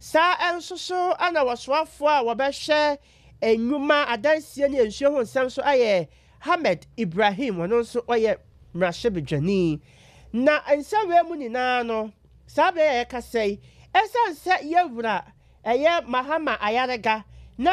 Sa enso so ana waswafo a wobɛhwɛ enyuma adansie ne ensuo ho nsɛm so ayɛ Ahmed Ibrahim wono nso oyɛ mrahwebedwani na ensawe mu nyinaa no sa be yɛ kasai esan sɛ yewura ɛyɛ Mahama Ayarega